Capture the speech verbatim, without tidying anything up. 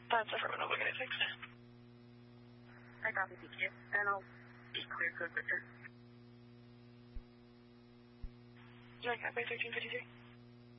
That's affirmative. We'll get it fixed. I copy P Q, and I'll just clear code Victor. Zurich, Highway thirteen fifty-three.